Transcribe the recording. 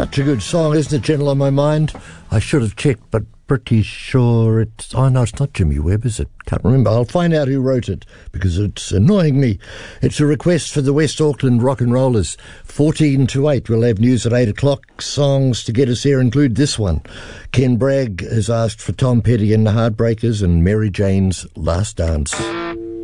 Such a good song, isn't it, Gentle on My Mind? I should have checked, but pretty sure it's... Oh, no, it's not Jimmy Webb, is it? Can't remember. I'll find out who wrote it, because it's annoying me. It's a request for the West Auckland Rock and Rollers. 14 to 8, we'll have news at 8 o'clock. Songs to get us here include this one. Ken Bragg has asked for Tom Petty and the Heartbreakers and Mary Jane's Last Dance.